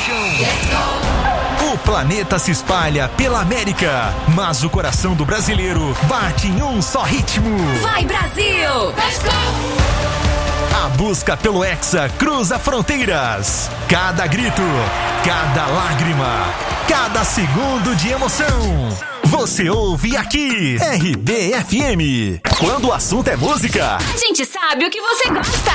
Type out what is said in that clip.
O planeta se espalha pela América, mas o coração do brasileiro bate em um só ritmo. Vai, Brasil! Let's go! A busca pelo Hexa cruza fronteiras. Cada grito, cada lágrima, cada segundo de emoção. Você ouve aqui, RBFM. Quando o assunto é música, a gente sabe o que você gosta.